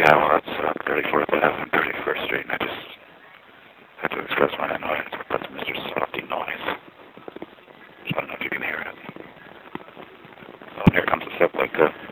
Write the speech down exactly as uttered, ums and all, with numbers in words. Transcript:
Yeah, well, that's uh, thirty-fourth Avenue and thirty-first Street, and I just had to express my annoyance with that Mister Softy noise. So I don't know if you can hear it. Oh, and here comes a step like that.